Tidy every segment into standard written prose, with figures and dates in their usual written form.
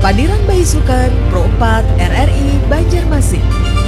Padiran Baisukan Pro 4 RRI Banjarmasin.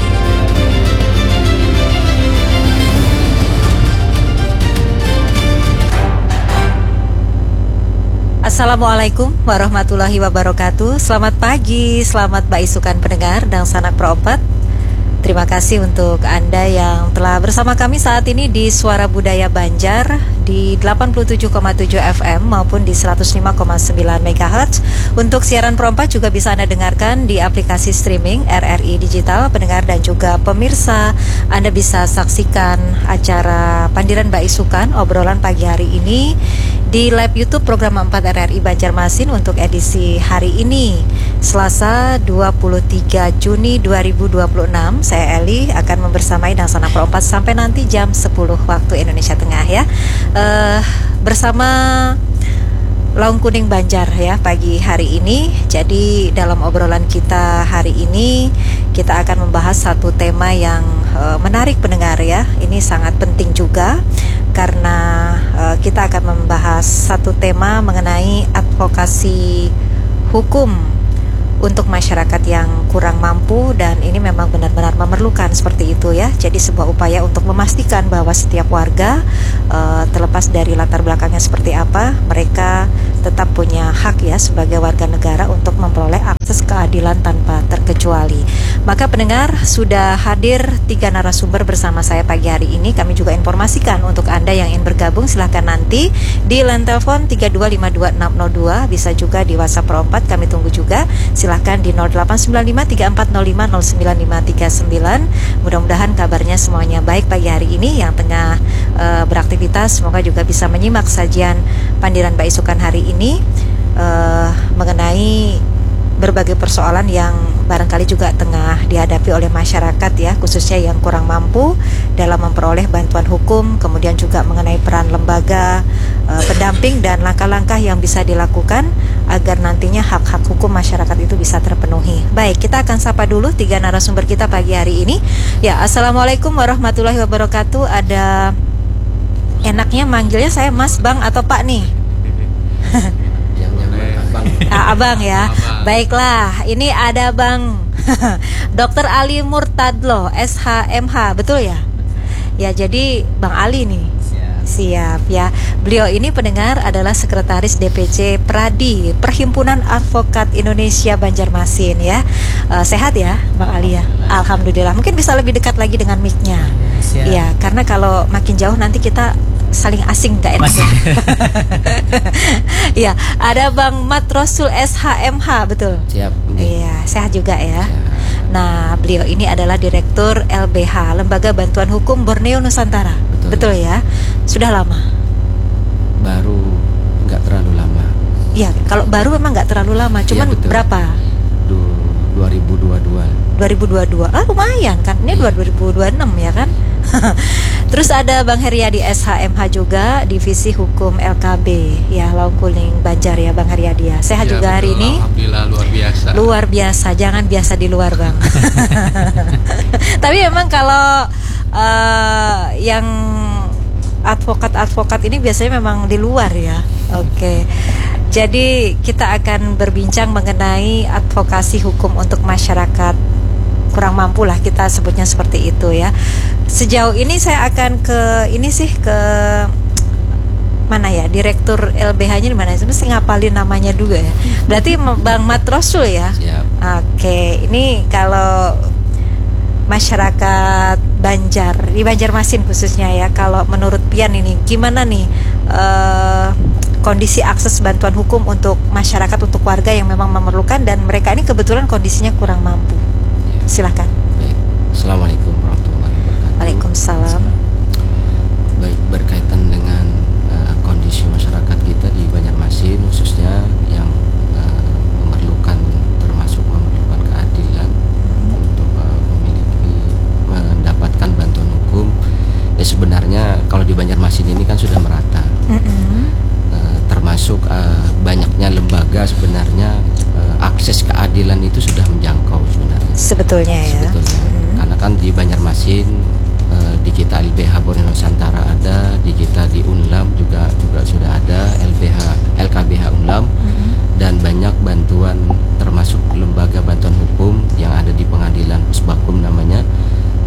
Assalamualaikum warahmatullahi wabarakatuh. Selamat pagi, selamat Baisukan pendengar dan sanak Pro 4. Terima kasih untuk Anda yang telah bersama kami saat ini di Suara Budaya Banjar di 87,7 FM maupun di 105,9 MHz. Untuk siaran Pro 4 juga bisa Anda dengarkan di aplikasi streaming RRI Digital. Pendengar dan juga pemirsa, Anda bisa saksikan acara Pandiran Baisukan obrolan pagi hari ini di live YouTube program 4 RRI Banjarmasin untuk edisi hari ini, Selasa 23 Juni 2026. Saya Eli akan membersamai dan Sana Pro 4 sampai nanti jam 10 waktu Indonesia Tengah ya. Bersama Laung Kuning Banjar ya pagi hari ini. Jadi dalam obrolan kita hari ini kita akan membahas satu tema yang menarik pendengar ya. Ini sangat penting juga karena kita akan membahas satu tema mengenai advokasi hukum untuk masyarakat yang kurang mampu, dan ini memang benar-benar memerlukan seperti itu ya. Jadi sebuah upaya untuk memastikan bahwa setiap warga terlepas dari latar belakangnya seperti apa, mereka tetap punya hak ya sebagai warga negara untuk memperoleh akses keadilan tanpa terkecuali. Maka pendengar, sudah hadir 3 narasumber bersama saya pagi hari ini. Kami juga informasikan untuk Anda yang ingin bergabung, silahkan nanti di line telepon 3252602, bisa juga di WhatsApp Pro 4, kami tunggu juga. Silahkan di 089534050959. Mudah-mudahan kabarnya semuanya baik pagi hari ini. Yang tengah beraktivitas, semoga juga bisa menyimak sajian Pandiran Baisukan hari ini mengenai berbagai persoalan yang barangkali juga tengah dihadapi oleh masyarakat ya, khususnya yang kurang mampu dalam memperoleh bantuan hukum, kemudian juga mengenai peran lembaga pendamping dan langkah-langkah yang bisa dilakukan agar nantinya hak-hak hukum masyarakat itu bisa terpenuhi. Baik, kita akan sapa dulu 3 narasumber kita pagi hari ini. Ya, Assalamualaikum warahmatullahi wabarakatuh. Ada enaknya manggilnya saya Mas, Bang atau Pak nih? Abang ya. Abang. Baiklah, ini ada Bang Dr. Ali Murtadlo, SHMH, betul ya? Ya, jadi Bang Ali nih. Siap ya. Beliau ini pendengar adalah Sekretaris DPC Pradi, Perhimpunan Advokat Indonesia Banjarmasin ya. Sehat ya Bang Ali ya? Alhamdulillah. Mungkin bisa lebih dekat lagi dengan mic-nya. Iya, karena kalau makin jauh nanti kita saling asing gak enak. Iya, ada Bang Mat Rosul SHMH, betul? Siap. Iya, sehat juga ya. Nah, beliau ini adalah Direktur LBH, Lembaga Bantuan Hukum Borneo Nusantara. Betul ya? Sudah lama? Baru nggak terlalu lama. Iya, kalau baru memang nggak terlalu lama. Cuman ya, berapa? 2022. 2022. Lumayan kan? Ini 2026 ya kan? Terus ada Bang Heriadi SHMH juga, Divisi Hukum LKB ya, Laung Kuning Banjar ya Bang Heriadi ya. Sehat ya, juga betul, hari ini? Alhamdulillah luar biasa. Luar biasa, jangan biasa di luar Bang. Tapi memang kalau yang advokat-advokat ini biasanya memang di luar ya. Oke. Jadi kita akan berbincang mengenai advokasi hukum untuk masyarakat kurang mampu lah, kita sebutnya seperti itu ya. Sejauh ini saya akan ke mana ya, Direktur LBH-nya di mana? Saya mesti ngapalin namanya juga ya. Berarti Bang Mat Rosul ya. Siap. Oke, ini kalau masyarakat Banjar, di Banjarmasin khususnya ya, kalau menurut Pian ini gimana nih kondisi akses bantuan hukum untuk masyarakat, untuk warga yang memang memerlukan dan mereka ini kebetulan kondisinya kurang mampu? Silahkan. Baik. Assalamualaikum warahmatullahi wabarakatuh. Waalaikumsalam. Baik, berkaitan dengan kondisi masyarakat kita di Banjarmasin khususnya yang memerlukan, termasuk memerlukan keadilan untuk mendapatkan bantuan hukum. Ya sebenarnya kalau di Banjarmasin ini kan sudah merata. Termasuk banyaknya lembaga, sebenarnya akses keadilan itu sudah menjangkau sebenarnya. Sebetulnya ya. Karena kan di Banjarmasin di kita LBH Borneo Nusantara ada, di kita di Unlam juga sudah ada LBH LKBH Unlam, dan banyak bantuan termasuk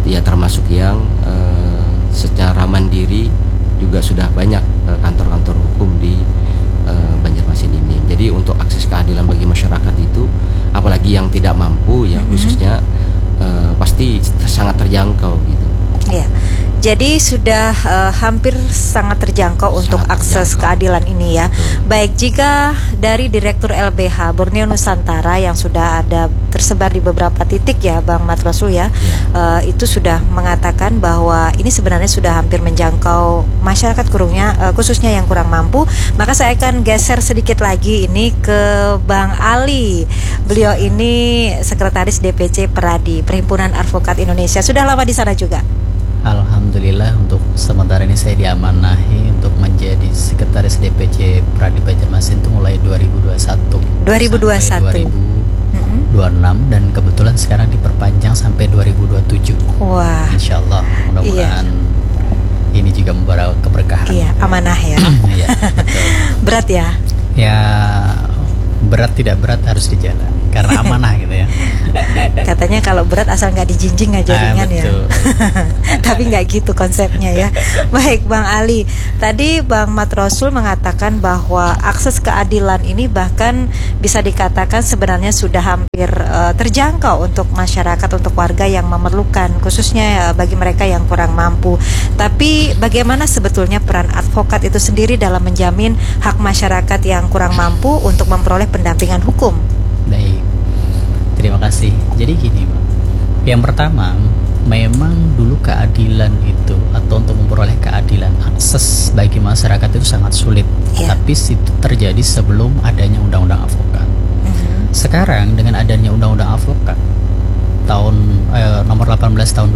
ya termasuk yang secara mandiri juga sudah banyak kantor-kantor hukum di Banjarmasin ini. Jadi untuk akses keadilan bagi masyarakat itu, apalagi yang tidak mampu ya khususnya, pasti sangat terjangkau gitu. Ya, jadi sudah hampir sangat terjangkau untuk akses keadilan ini ya. Baik, jika dari Direktur LBH Borneo Nusantara yang sudah ada tersebar di beberapa titik ya Bang Mat Rasul ya, itu sudah mengatakan bahwa ini sebenarnya sudah hampir menjangkau masyarakat khususnya yang kurang mampu. Maka saya akan geser sedikit lagi ini ke Bang Ali. Beliau ini Sekretaris DPC Peradi, Perhimpunan Advokat Indonesia. Sudah lama di sana juga? Alhamdulillah, untuk sementara ini saya diamanahi untuk menjadi Sekretaris DPC Peradi Banjarmasin itu mulai 2021 sampai 2026 dan kebetulan sekarang diperpanjang sampai 2027. Wah, Insyaallah mudah-mudahan ini juga membawa keberkahan. Iya, amanah ya. Iya, betul. Berat ya? Ya, berat tidak berat harus dijalan karena amanah gitu ya. Katanya kalau berat asal nggak dijinjing aja ringan ya. Tapi nggak gitu konsepnya ya. Baik Bang Ali, tadi Bang Mat Rasul mengatakan bahwa akses keadilan ini bahkan bisa dikatakan sebenarnya sudah hampir terjangkau untuk masyarakat, untuk warga yang memerlukan, khususnya bagi mereka yang kurang mampu. Tapi bagaimana sebetulnya peran advokat itu sendiri dalam menjamin hak masyarakat yang kurang mampu untuk memperoleh pendampingan hukum? Baik, terima kasih. Jadi gini, Bang. Yang pertama, memang dulu keadilan itu atau untuk memperoleh keadilan, akses bagi masyarakat itu sangat sulit. Tapi itu terjadi sebelum adanya undang-undang advokat. Sekarang dengan adanya undang-undang advokat tahun nomor 18 tahun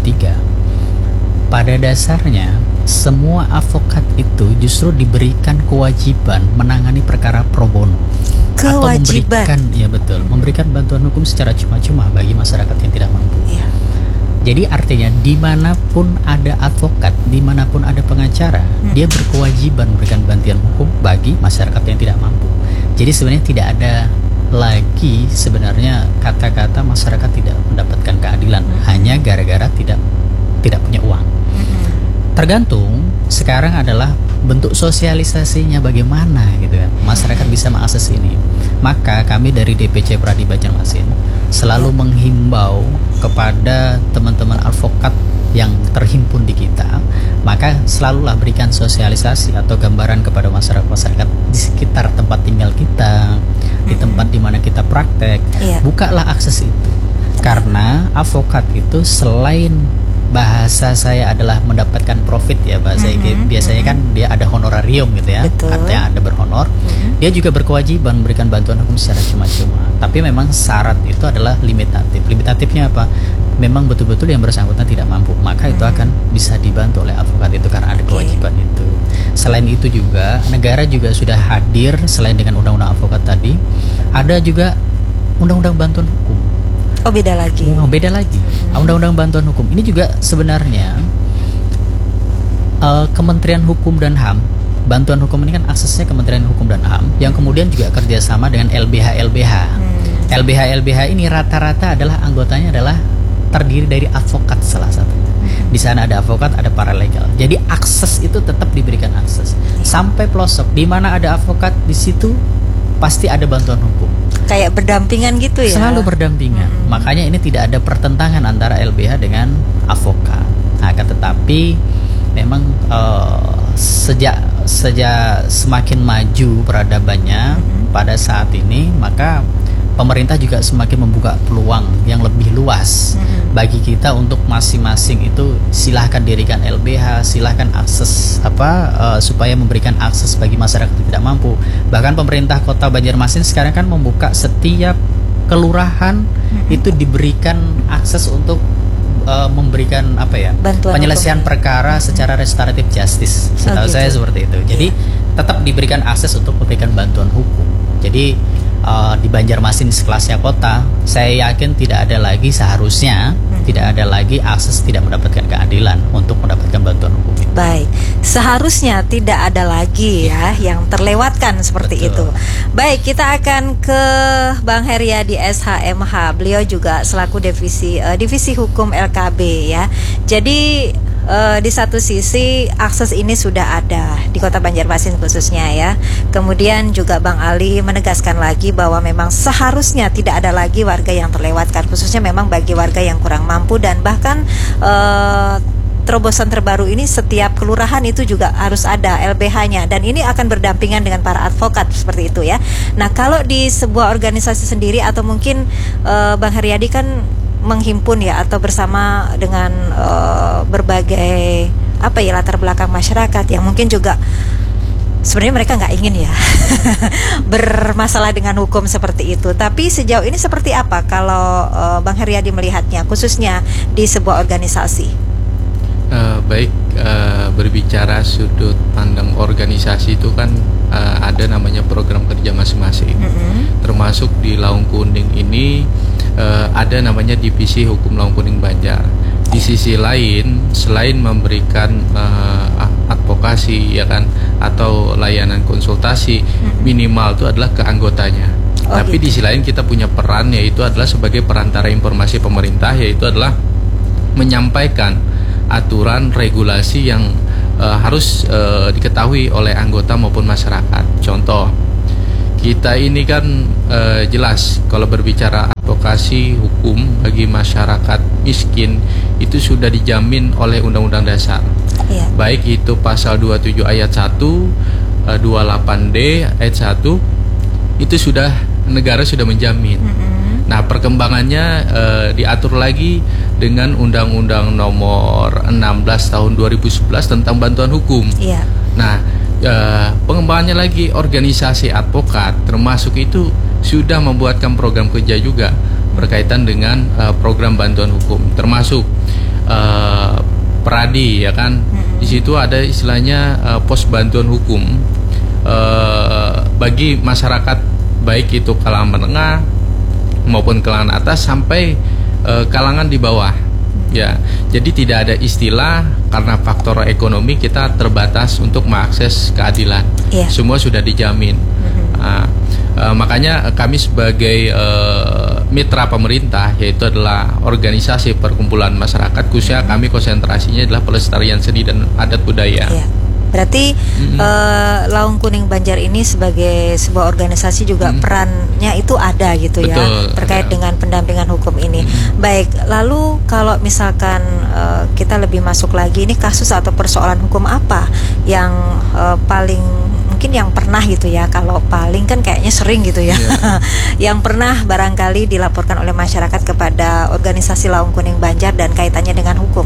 2023, pada dasarnya semua advokat itu justru diberikan kewajiban menangani perkara pro bono. Atau memberikan bantuan hukum secara cuma-cuma bagi masyarakat yang tidak mampu. Jadi artinya dimanapun ada advokat, dimanapun ada pengacara, dia berkewajiban memberikan bantuan hukum bagi masyarakat yang tidak mampu. Jadi sebenarnya tidak ada lagi sebenarnya kata-kata masyarakat tidak mendapatkan keadilan hanya gara-gara tidak punya uang. Tergantung sekarang adalah bentuk sosialisasinya bagaimana gitu kan, masyarakat bisa mengakses ini. Maka kami dari DPC Peradi Banjarmasin selalu menghimbau kepada teman-teman advokat yang terhimpun di kita, maka selalulah berikan sosialisasi atau gambaran kepada masyarakat di sekitar tempat tinggal kita, di tempat di mana kita praktek. Bukalah akses itu, karena advokat itu selain bahasa saya adalah mendapatkan profit ya bahasa biasanya kan dia ada honorarium gitu ya. Artinya ada berhonor. Dia juga berkewajiban memberikan bantuan hukum secara cuma-cuma. Tapi memang syarat itu adalah limitatif. Limitatifnya apa? Memang betul-betul yang bersangkutan tidak mampu, maka itu akan bisa dibantu oleh advokat itu karena ada kewajiban itu. Selain itu juga negara juga sudah hadir selain dengan undang-undang advokat tadi, ada juga undang-undang bantuan hukum. Oh, beda lagi. Beda lagi. Undang-undang bantuan hukum ini juga sebenarnya Kementerian Hukum dan HAM, bantuan hukum ini kan aksesnya Kementerian Hukum dan HAM, yang kemudian juga kerjasama dengan LBH. LBH ini rata-rata adalah anggotanya adalah terdiri dari advokat salah satunya. Di sana ada advokat, ada paralegal. Jadi akses itu tetap diberikan akses sampai pelosok. Di mana ada advokat, di situ pasti ada bantuan hukum. Kayak berdampingan gitu ya? Selalu berdampingan. Makanya ini tidak ada pertentangan antara LBH dengan advokat. Akan tetapi memang sejak semakin maju peradabannya pada saat ini, maka pemerintah juga semakin membuka peluang yang lebih luas bagi kita untuk masing-masing itu silahkan dirikan LBH, silahkan akses supaya memberikan akses bagi masyarakat yang tidak mampu. Bahkan pemerintah Kota Banjarmasin sekarang kan membuka setiap kelurahan itu diberikan akses untuk memberikan bantuan penyelesaian perkara secara restoratif justice. Setahu saya seperti itu. Jadi tetap diberikan akses untuk memberikan bantuan hukum. Jadi di Banjarmasin sekelasnya kota, saya yakin tidak ada lagi seharusnya tidak ada lagi akses tidak mendapatkan keadilan untuk mendapatkan bantuan hukum itu. Baik, seharusnya tidak ada lagi ya yang terlewatkan seperti itu. Baik, kita akan ke Bang Heriadi SHMH. Beliau juga selaku divisi hukum LKB ya. Jadi di satu sisi akses ini sudah ada di Kota Banjarmasin khususnya ya. Kemudian juga Bang Ali menegaskan lagi bahwa memang seharusnya tidak ada lagi warga yang terlewatkan, khususnya memang bagi warga yang kurang mampu, dan bahkan terobosan terbaru ini setiap kelurahan itu juga harus ada LBH-nya, dan ini akan berdampingan dengan para advokat seperti itu ya. Nah, kalau di sebuah organisasi sendiri atau mungkin Bang Heriadi kan menghimpun ya atau bersama dengan berbagai latar belakang masyarakat yang mungkin juga sebenarnya mereka nggak ingin ya bermasalah dengan hukum seperti itu. Tapi sejauh ini seperti apa kalau Bang Heriadi melihatnya khususnya di sebuah organisasi? Baik, berbicara sudut pandang organisasi itu kan ada namanya program kerja masing-masing. Termasuk di Laung Kuning ini ada namanya divisi hukum Laung Kuning Banjar. Di sisi lain, selain memberikan advokasi ya kan atau layanan konsultasi, minimal itu adalah ke anggotanya. Tapi di sisi lain kita punya peran, yaitu adalah sebagai perantara informasi pemerintah, yaitu adalah menyampaikan aturan regulasi yang harus diketahui oleh anggota maupun masyarakat. Contoh, kita ini kan jelas kalau berbicara advokasi hukum bagi masyarakat miskin itu sudah dijamin oleh Undang-Undang Dasar. Baik itu pasal 27 ayat 1, 28D ayat 1 itu sudah negara sudah menjamin. Nah, perkembangannya diatur lagi dengan Undang-Undang Nomor 16 Tahun 2011 tentang bantuan hukum. Nah, pengembangannya lagi organisasi advokat termasuk itu sudah membuatkan program kerja juga berkaitan dengan program bantuan hukum, termasuk Peradi ya kan. Di situ ada istilahnya pos bantuan hukum bagi masyarakat, baik itu kalangan menengah maupun kalangan atas sampai kalangan di bawah ya. Jadi tidak ada istilah karena faktor ekonomi kita terbatas untuk mengakses keadilan. Semua sudah dijamin. Makanya kami sebagai mitra pemerintah, yaitu adalah organisasi perkumpulan masyarakat, khususnya kami konsentrasinya adalah pelestarian seni dan adat budaya. Berarti Laung Kuning Banjar ini sebagai sebuah organisasi juga perannya itu ada gitu. Betul, ya terkait dengan pendampingan hukum ini. Baik, lalu kalau misalkan kita lebih masuk lagi, ini kasus atau persoalan hukum apa yang paling mungkin yang pernah gitu ya, kalau paling kan kayaknya sering gitu ya, yang pernah barangkali dilaporkan oleh masyarakat kepada organisasi Laung Kuning Banjar dan kaitannya dengan hukum?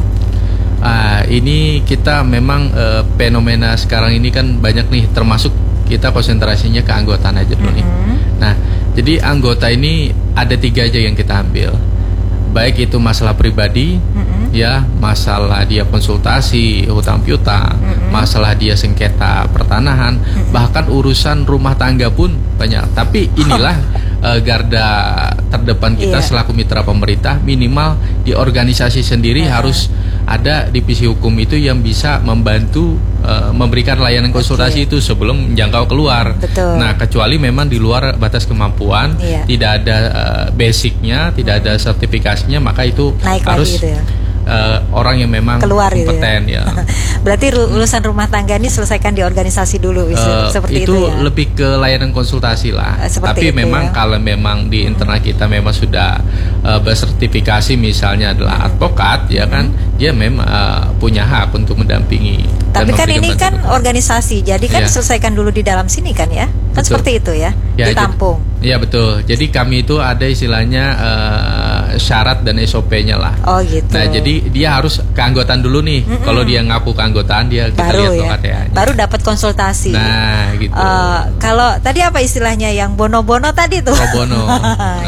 Ini kita memang fenomena sekarang ini kan banyak nih, termasuk kita konsentrasinya ke anggotaan aja dulu nih. Nah, jadi anggota ini ada 3 aja yang kita ambil, baik itu masalah pribadi, ya masalah dia konsultasi hutang piutang, masalah dia sengketa pertanahan, bahkan urusan rumah tangga pun banyak. Tapi inilah garda terdepan kita selaku mitra pemerintah, minimal di organisasi sendiri harus ada divisi hukum itu yang bisa membantu memberikan layanan konsultasi itu sebelum menjangkau keluar. Nah, kecuali memang di luar batas kemampuan, tidak ada basicnya, tidak ada sertifikasinya, maka itu naik harus gitu ya? Orang yang memang keluar kompeten gitu ya. Berarti urusan rumah tangga ini selesaikan di organisasi dulu, seperti itu ya? Lebih ke layanan konsultasi lah. Tapi memang kalau memang di internal kita memang sudah bersertifikasi, misalnya adalah advokat ya kan, dia memang punya hak untuk mendampingi. Tapi kan ini kan organisasi, jadi kan selesaikan dulu di dalam sini kan ya? Kan seperti itu ya, ditampung. Iya betul. Jadi kami itu ada istilahnya syarat dan SOP-nya lah. Oh gitu. Nah, jadi dia harus keanggotaan dulu nih. Kalau dia ngaku keanggotaan, dia kita lihat ya, KTA-nya. Baru dapat konsultasi. Nah, gitu. Kalau tadi apa istilahnya yang bono-bono tadi tuh? Pro bono. Iya ya.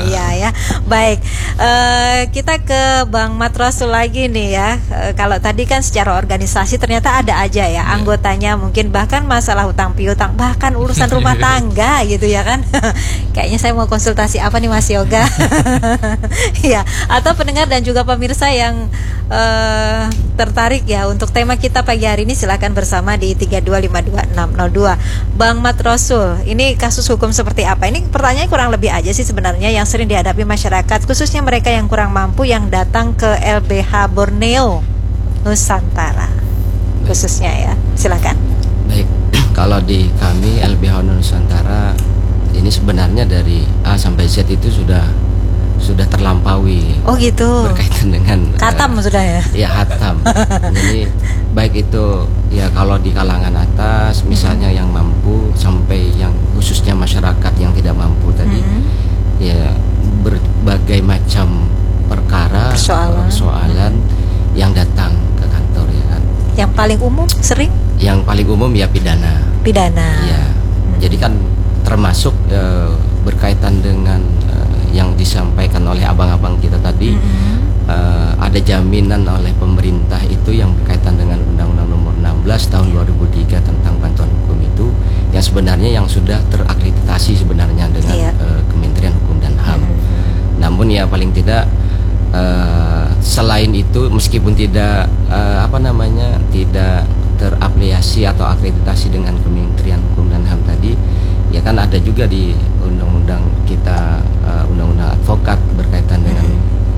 ya. Baik, kita ke Bang Matrosul lagi nih ya. Kalau tadi kan secara organisasi ternyata ada aja ya anggotanya, mungkin bahkan masalah hutang piutang, bahkan urusan rumah tangga gitu ya kan. Kayaknya saya mau konsultasi apa nih Mas Yoga? Ya, atau pendengar dan juga pemirsa yang tertarik ya untuk tema kita pagi hari ini, silakan bersama di 3252602. Bang Matrosul, ini kasus hukum seperti apa? Ini pertanyaan kurang lebih aja sih sebenarnya yang sering dihadapi masyarakat, khususnya mereka yang kurang mampu yang datang ke LBH Borneo Nusantara khususnya ya. Silakan. Baik, kalau di kami LBH Nusantara ini sebenarnya dari A sampai Z itu sudah terlampaui. Oh gitu. Berkaitan dengan katam sudah ya. Ya hatam. Jadi baik itu ya kalau di kalangan atas misalnya yang mampu sampai yang khususnya masyarakat yang tidak mampu tadi, ya berbagai macam persoalan yang datang ke kantor ya kan. Yang paling umum sering? Yang paling umum ya pidana. Ya. Jadi kan termasuk berkaitan dengan yang disampaikan oleh abang-abang kita tadi, ada jaminan oleh pemerintah itu yang berkaitan dengan Undang-Undang Nomor 16 Tahun 2003 tentang bantuan hukum itu, yang sebenarnya yang sudah terakreditasi sebenarnya dengan Kementerian Hukum dan HAM. Namun ya paling tidak selain itu meskipun tidak tidak terafiliasi atau akreditasi dengan Kementerian Hukum dan HAM tadi, ya kan ada juga di undang-undang kita, undang-undang advokat berkaitan dengan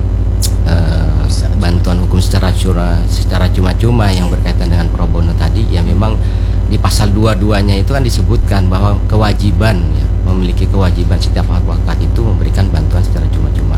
bantuan hukum secara cuma-cuma yang berkaitan dengan pro bono tadi, ya memang di pasal 22-nya itu kan disebutkan bahwa kewajiban ya, memiliki kewajiban setiap advokat itu memberikan bantuan secara cuma-cuma.